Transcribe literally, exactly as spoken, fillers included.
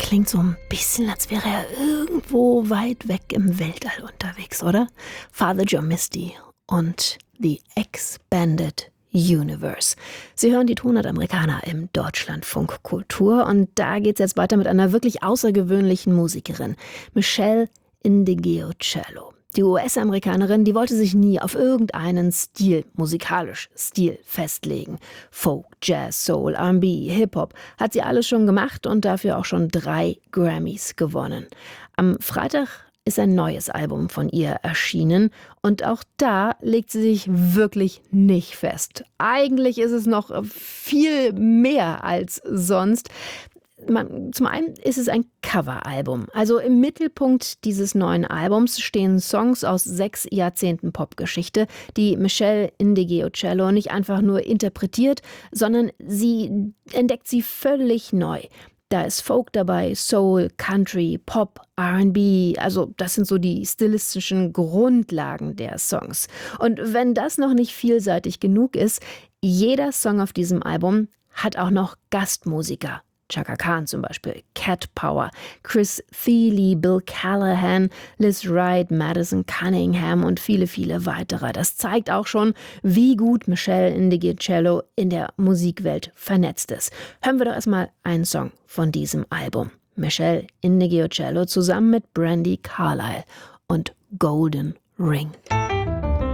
klingt so ein bisschen, als wäre er irgendwo weit weg im Weltall unterwegs, oder? Father John Misty und The Expanded Universe. Sie hören die Tonart-Amerikaner im Deutschlandfunk Kultur und da geht's jetzt weiter mit einer wirklich außergewöhnlichen Musikerin, Meshell Ndegeocello. Die U S-Amerikanerin, die wollte sich nie auf irgendeinen Stil, musikalisch Stil, festlegen. Folk, Jazz, Soul, R and B, Hip-Hop, hat sie alles schon gemacht und dafür auch schon drei Grammys gewonnen. Am Freitag ist ein neues Album von ihr erschienen und auch da legt sie sich wirklich nicht fest. Eigentlich ist es noch viel mehr als sonst. Man, zum einen ist es ein Coveralbum. Also im Mittelpunkt dieses neuen Albums stehen Songs aus sechs Jahrzehnten Popgeschichte, die Meshell Ndegeocello nicht einfach nur interpretiert, sondern sie entdeckt sie völlig neu. Da ist Folk dabei, Soul, Country, Pop, R and B, also das sind so die stilistischen Grundlagen der Songs. Und wenn das noch nicht vielseitig genug ist, jeder Song auf diesem Album hat auch noch Gastmusiker. Chaka Khan zum Beispiel, Cat Power, Chris Thile, Bill Callahan, Liz Wright, Madison Cunningham und viele, viele weitere. Das zeigt auch schon, wie gut Meshell Ndegeocello in der Musikwelt vernetzt ist. Hören wir doch erstmal einen Song von diesem Album. Meshell Ndegeocello zusammen mit Brandi Carlile und Golden Ring.